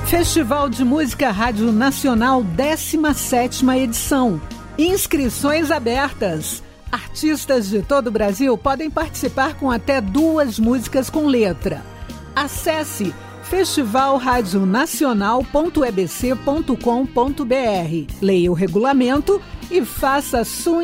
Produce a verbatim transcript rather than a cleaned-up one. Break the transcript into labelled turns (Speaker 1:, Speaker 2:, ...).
Speaker 1: Festival de Música Rádio Nacional, décima sétima edição. Inscrições abertas. Artistas de todo o Brasil podem participar com até duas músicas com letra. Acesse festival rádio nacional ponto e b c ponto com ponto b r. Leia o regulamento e faça sua